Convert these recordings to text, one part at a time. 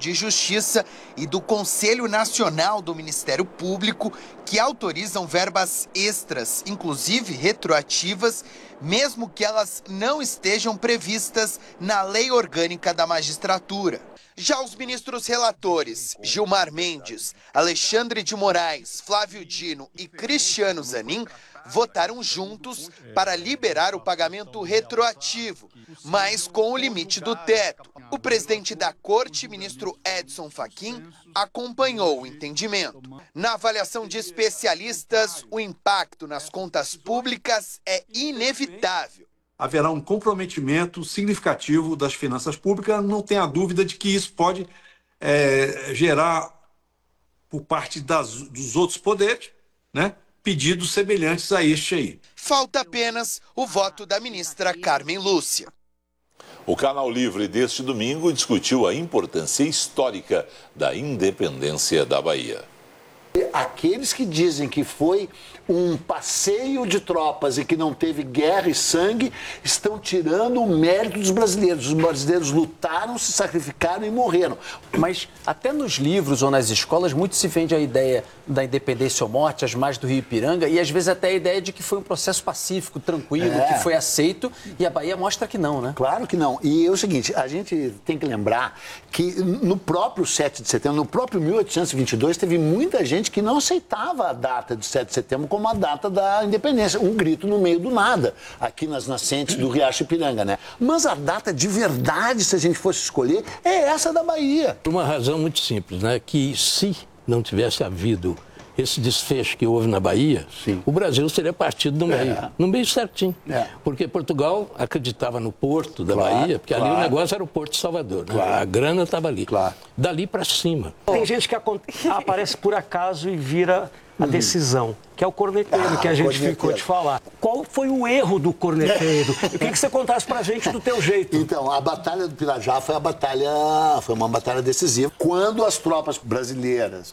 de Justiça e do Conselho Nacional do Ministério Público, que autorizam verbas extras, inclusive retroativas, mesmo que elas não estejam previstas na Lei Orgânica da Magistratura. Já os ministros relatores, Gilmar Mendes, Alexandre de Moraes, Flávio Dino e Cristiano Zanin, votaram juntos para liberar o pagamento retroativo, mas com o limite do teto. O presidente da Corte, ministro Edson Fachin, acompanhou o entendimento. Na avaliação de especialistas, o impacto nas contas públicas é inevitável. Haverá um comprometimento significativo das finanças públicas, não tenha dúvida de que isso pode gerar, por parte dos outros poderes, né, pedidos semelhantes a este aí. Falta apenas o voto da ministra Carmen Lúcia. O Canal Livre deste domingo discutiu a importância histórica da independência da Bahia. Aqueles que dizem que foi um passeio de tropas e que não teve guerra e sangue estão tirando o mérito dos brasileiros. Os brasileiros lutaram, se sacrificaram e morreram. Mas até nos livros ou nas escolas muito se vende a ideia da independência ou morte, as margens do Rio Ipiranga, e às vezes até a ideia de que foi um processo pacífico, tranquilo, que foi aceito, e a Bahia mostra que não, né? Claro que não. E é o seguinte, a gente tem que lembrar que no próprio 7 de setembro, no próprio 1822, teve muita gente que não aceitava a data de 7 de setembro como a data da independência. Um grito no meio do nada, aqui nas nascentes do Riacho Ipiranga, né? Mas a data de verdade, se a gente fosse escolher, é essa da Bahia. Por uma razão muito simples, né? Que se não tivesse havido esse desfecho que houve na Bahia, o Brasil seria partido no meio certinho. Porque Portugal acreditava no porto da Bahia, porque ali o negócio era o Porto de Salvador, né? A grana estava ali. Dali para cima. Tem gente que aparece por acaso e vira a decisão, que é o corneteiro, que a gente ficou de falar. Qual foi o erro do corneteiro? Eu queria que você contasse pra gente do teu jeito. Então, a Batalha do Pirajá foi uma batalha decisiva. Quando as tropas brasileiras,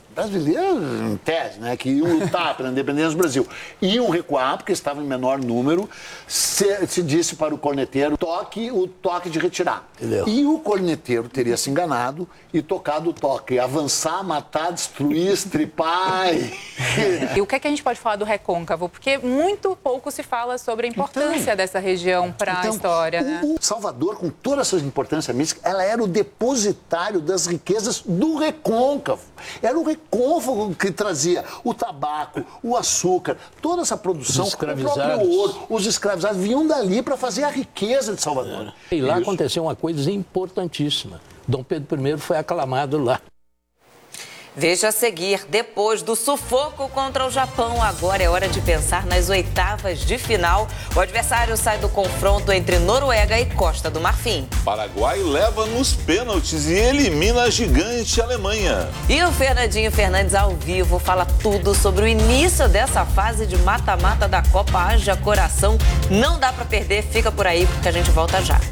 em tese, né, que iam lutar pela independência do Brasil, iam recuar, porque estavam em menor número, se disse para o corneteiro, o toque de retirar. Entendeu? E o corneteiro teria se enganado e tocado o toque, avançar, matar, destruir, estripar. E o que é que a gente pode falar do recôncavo? Porque muito pouco se fala sobre a importância dessa região para a história, né? Salvador, com toda essa importância mística, ela era o depositário das riquezas do recôncavo. Era o recôncavo que trazia o tabaco, o açúcar, toda essa produção, o próprio ouro. Os escravizados vinham dali para fazer a riqueza de Salvador. E lá aconteceu uma coisa importantíssima. Dom Pedro I foi aclamado lá. Veja a seguir, depois do sufoco contra o Japão, agora é hora de pensar nas oitavas de final. O adversário sai do confronto entre Noruega e Costa do Marfim. Paraguai leva nos pênaltis e elimina a gigante Alemanha. E o Fernandinho Fernandes ao vivo fala tudo sobre o início dessa fase de mata-mata da Copa. Haja coração, não dá pra perder, fica por aí porque a gente volta já.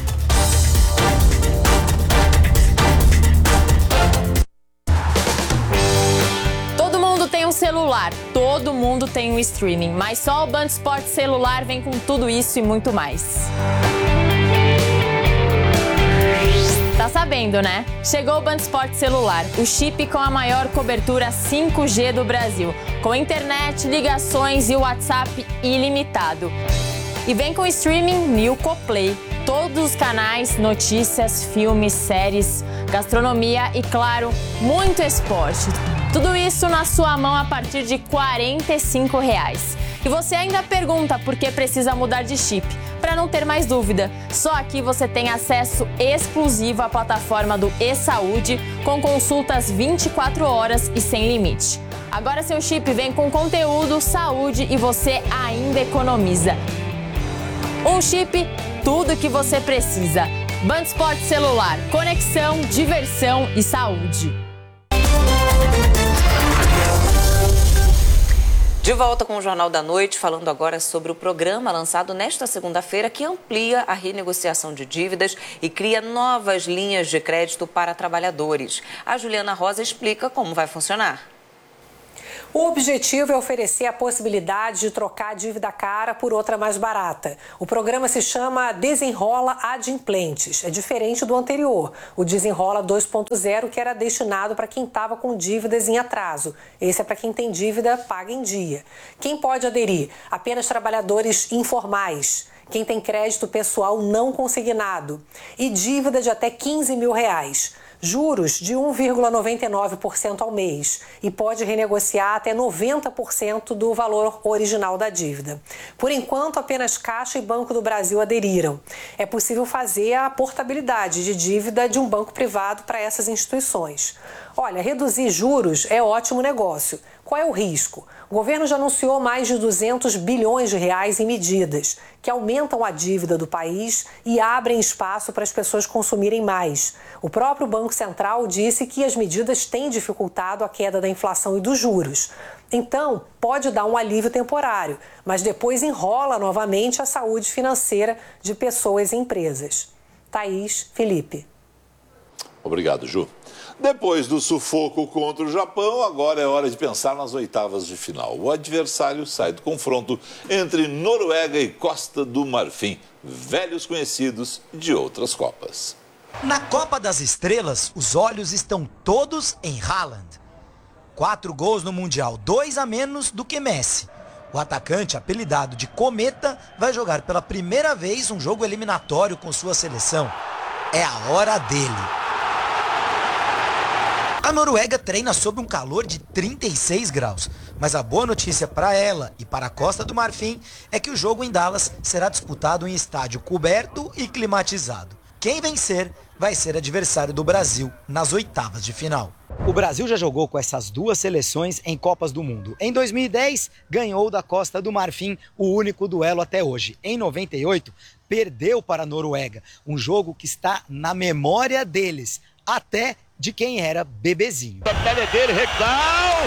Tem um celular, todo mundo tem um streaming, mas só o Band Esportes celular vem com tudo isso e muito mais. Tá sabendo, né? Chegou o Band Esportes celular, o chip com a maior cobertura 5G do Brasil, com internet, ligações e WhatsApp ilimitado. E vem com streaming Nilco Play. Todos os canais, notícias, filmes, séries, gastronomia e, claro, muito esporte. Tudo isso na sua mão a partir de R$ 45. E você ainda pergunta por que precisa mudar de chip. Para não ter mais dúvida, só aqui você tem acesso exclusivo à plataforma do eSaúde, com consultas 24 horas e sem limite. Agora seu chip vem com conteúdo, saúde e você ainda economiza. Um chip, tudo que você precisa. Band Esportes celular, conexão, diversão e saúde. De volta com o Jornal da Noite, falando agora sobre o programa lançado nesta segunda-feira que amplia a renegociação de dívidas e cria novas linhas de crédito para trabalhadores. A Juliana Rosa explica como vai funcionar. O objetivo é oferecer a possibilidade de trocar a dívida cara por outra mais barata. O programa se chama Desenrola Adimplentes. É diferente do anterior, o Desenrola 2.0, que era destinado para quem estava com dívidas em atraso. Esse é para quem tem dívida paga em dia. Quem pode aderir? Apenas trabalhadores informais. Quem tem crédito pessoal não consignado e dívida de até R$15 mil. Juros de 1,99% ao mês e pode renegociar até 90% do valor original da dívida. Por enquanto, apenas Caixa e Banco do Brasil aderiram. É possível fazer a portabilidade de dívida de um banco privado para essas instituições. Olha, reduzir juros é ótimo negócio. Qual é o risco? O governo já anunciou mais de R$200 bilhões em medidas que aumentam a dívida do país e abrem espaço para as pessoas consumirem mais. O próprio Banco Central disse que as medidas têm dificultado a queda da inflação e dos juros. Então, pode dar um alívio temporário, mas depois enrola novamente a saúde financeira de pessoas e empresas. Thaís, Felipe. Obrigado, Ju. Depois do sufoco contra o Japão, agora é hora de pensar nas oitavas de final. O adversário sai do confronto entre Noruega e Costa do Marfim, velhos conhecidos de outras Copas. Na Copa das Estrelas, os olhos estão todos em Haaland. 4 gols no Mundial, 2 a menos do que Messi. O atacante, apelidado de Cometa, vai jogar pela primeira vez um jogo eliminatório com sua seleção. É a hora dele. A Noruega treina sob um calor de 36 graus, mas a boa notícia para ela e para a Costa do Marfim é que o jogo em Dallas será disputado em estádio coberto e climatizado. Quem vencer vai ser adversário do Brasil nas oitavas de final. O Brasil já jogou com essas duas seleções em Copas do Mundo. Em 2010, ganhou da Costa do Marfim o único duelo até hoje. Em 98, perdeu para a Noruega, um jogo que está na memória deles, até de quem era bebezinho. A batalha dele, Rekdal!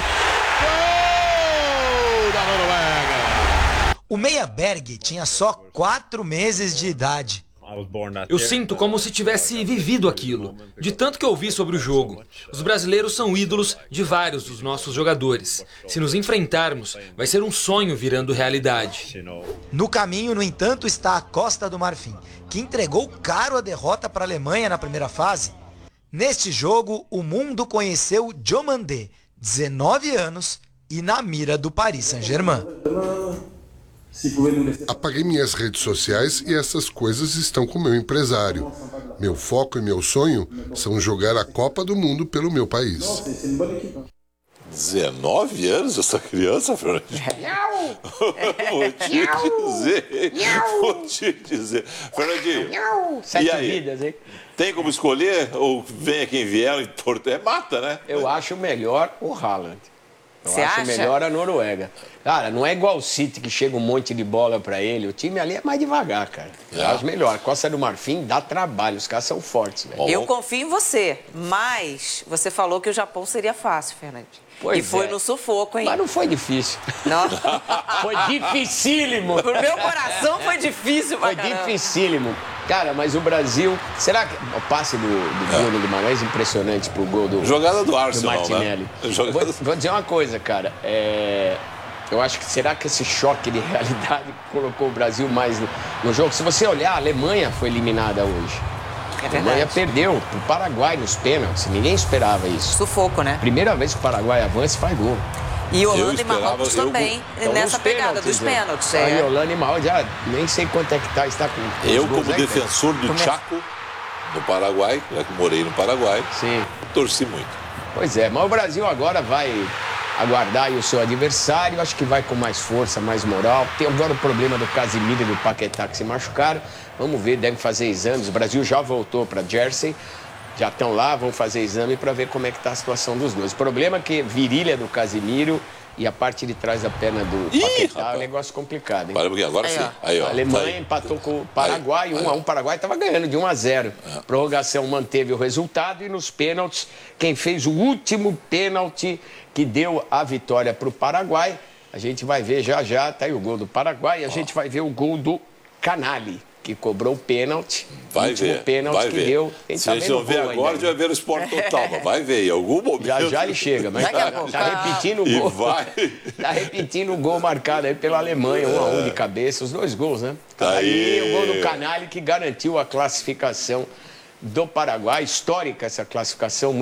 Gol da Noruega! O Meia Berg tinha só 4 meses de idade. Eu sinto como se tivesse vivido aquilo, de tanto que ouvi sobre o jogo. Os brasileiros são ídolos de vários dos nossos jogadores. Se nos enfrentarmos, vai ser um sonho virando realidade. No caminho, no entanto, está a Costa do Marfim, que entregou caro a derrota para a Alemanha na primeira fase. Neste jogo, o mundo conheceu Diomandé, 19 anos, e na mira do Paris Saint-Germain. Apaguei minhas redes sociais e essas coisas estão com meu empresário. Meu foco e meu sonho são jogar a Copa do Mundo pelo meu país. 19 anos essa criança, Fernandinho? Vou te dizer. Fernandinho, 7 e aí? vidas, hein? Tem como escolher ou venha quem vier? É mata, né? Eu acho melhor o Haaland. Você acho acha? melhor a Noruega. Cara, não é igual o City que chega um monte de bola pra ele. O time ali é mais devagar, cara. Eu acho melhor. A Costa do Marfim dá trabalho. Os caras são fortes, velho. Eu confio em você, mas você falou que o Japão seria fácil, Fernandinho. Pois e foi é. no sufoco, hein? Mas não foi difícil. Não. Foi dificílimo. Pro meu coração foi difícil pra caramba. Foi dificílimo. Cara, mas o Brasil... Será que o passe do Bruno Guimarães impressionante pro gol do... Jogada do Arsenal, do Martinelli. Né? Vou dizer uma coisa, cara. Eu acho que será que esse choque de realidade colocou o Brasil mais no jogo? Se você olhar, a Alemanha foi eliminada hoje. É a Alemanha perdeu pro Paraguai nos pênaltis. Ninguém esperava isso. Sufoco, né? Primeira vez que o Paraguai avança e faz gol. E Holanda e Marrocos também, nessa pegada dos pênaltis. Aí Holanda e Marrocos, já nem sei quanto é que tá, está com... Eu, como defensor do Chaco, no Paraguai, já que morei no Paraguai, torci muito. Pois é, mas o Brasil agora vai aguardar aí o seu adversário, acho que vai com mais força, mais moral. Tem agora o problema do Casimiro e do Paquetá que se machucaram. Vamos ver, devem fazer exames. O Brasil já voltou para Jersey, já estão lá, vão fazer exame para ver como é que está a situação dos dois. O problema é que virilha do Casimiro e a parte de trás da perna do Paquetá é um negócio complicado, hein? Para porque agora sim. Aí, ó, a Alemanha empatou com o Paraguai, 1-1. O Paraguai estava ganhando de 1-0. Prorrogação manteve o resultado e nos pênaltis, quem fez o último pênalti que deu a vitória para o Paraguai, a gente vai ver já, tá aí o gol do Paraguai, e a gente vai ver o gol do Canali. que cobrou o pênalti. Vai último ver, pênalti vai que ver. deu. Se a gente não ver agora, a gente vai ver o Sport Total, mas vai ver, em algum momento. Já ele chega, mas tá repetindo o E gol. vai. Tá repetindo o gol marcado aí pela Alemanha, 1-1 de cabeça, os 2 gols, né? Aí. O gol do Canali que garantiu a classificação do Paraguai, histórica essa classificação.